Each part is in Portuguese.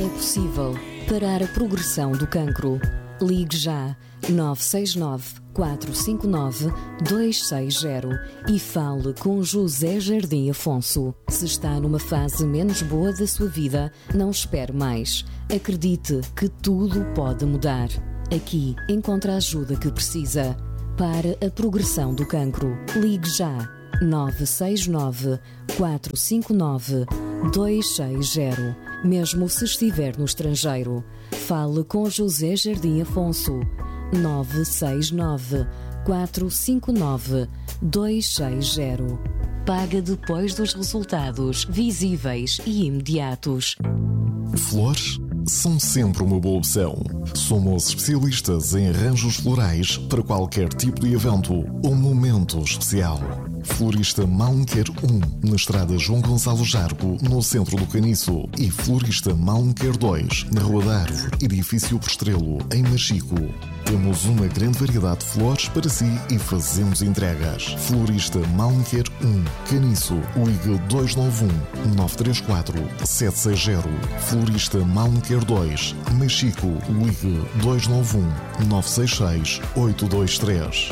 É possível parar a progressão do cancro. Ligue já 969 459 260 e fale com José Jardim Afonso. Se está numa fase menos boa da sua vida, não espere mais. Acredite que tudo pode mudar. Aqui encontra a ajuda que precisa. Para a progressão do cancro, ligue já 969 459 260. Mesmo se estiver no estrangeiro, fale com José Jardim Afonso. 969 459 260. Paga depois dos resultados visíveis e imediatos. Flores são sempre uma boa opção. Somos especialistas em arranjos florais para qualquer tipo de evento ou momento especial. Florista Malmequer 1, na estrada João Gonçalo Jargo, no centro do Caniço. E Florista Malmequer 2, na Rua da Árvore, edifício Postrelo, em Machico. Temos uma grande variedade de flores para si e fazemos entregas. Florista Malmequer 1, Caniço, ligue 291 934 760. Florista Malmequer 2, Machico, ligue 291 966 823.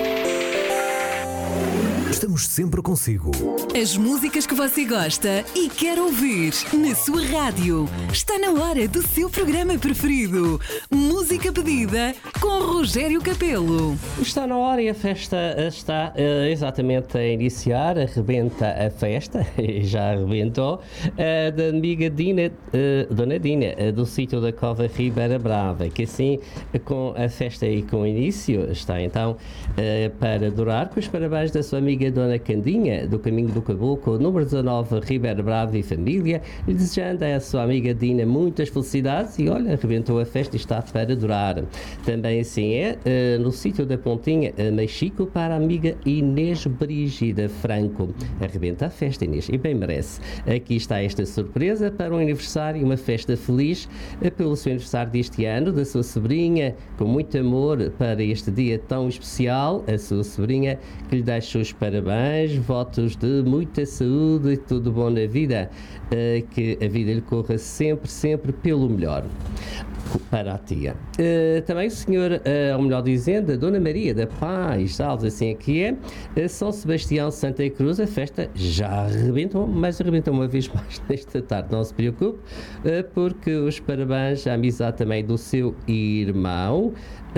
Estamos sempre consigo. As músicas que você gosta e quer ouvir na sua rádio. Está na hora do seu programa preferido. Música pedida com Rogério Capelo. Está na hora e a festa está exatamente a iniciar. Arrebenta a festa, já arrebentou, da amiga Dina, Dona Dina, do sítio da Cova Ribeira Brava, que assim, com a festa e com o início, está então para durar, com os parabéns da sua amiga Dona Candinha, do Caminho do Caboclo, número 19, Ribeira Brava e família, e desejando a sua amiga Dina muitas felicidades e olha, arrebentou a festa e está para durar. Também assim no sítio da Pontinha, Machico, para a amiga Inês Brígida Franco. Arrebenta a festa, Inês, e bem merece. Aqui está esta surpresa para um aniversário, uma festa feliz pelo seu aniversário deste ano, da sua sobrinha, com muito amor para este dia tão especial, a sua sobrinha que lhe deixa os parabéns, votos de muita saúde e tudo bom na vida, que a vida lhe corra sempre, sempre pelo melhor. Para a tia. Também o senhor, ou melhor dizendo, a Dona Maria da Paz, salve assim aqui São Sebastião Santa Cruz, a festa já arrebentou, mas arrebentou uma vez mais nesta tarde, não se preocupe, porque os parabéns à amizade também do seu irmão,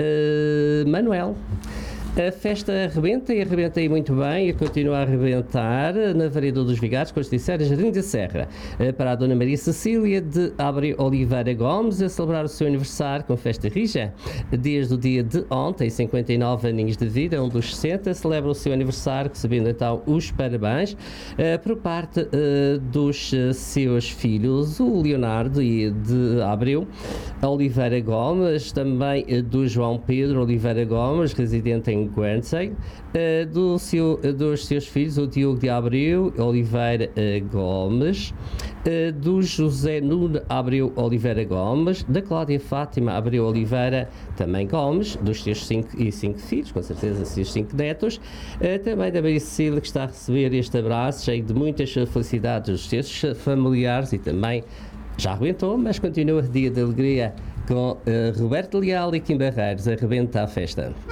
Manuel. A festa arrebenta e arrebenta aí muito bem e continua a arrebentar na Vareda dos Vigares, como disseram, Jardim da Serra, para a Dona Maria Cecília de Abreu Oliveira Gomes, a celebrar o seu aniversário com festa rija. Desde o dia de ontem, 59 aninhos de vida, um dos 60, celebra o seu aniversário, recebendo então os parabéns por parte dos seus filhos, o Leonardo de Abreu Oliveira Gomes, também do João Pedro Oliveira Gomes, residente em Guernsey, dos seus filhos, o Diogo de Abreu Oliveira Gomes, do José Nuno Abreu Oliveira Gomes, da Cláudia Fátima Abreu Oliveira também Gomes, dos seus 5 filhos, com certeza seus 5 netos, também da Maria Cecília, que está a receber este abraço cheio de muitas felicidades dos seus familiares e também já arrebentou, mas continua dia de alegria com Roberto Leal e Kim Barreiros, arrebenta a festa.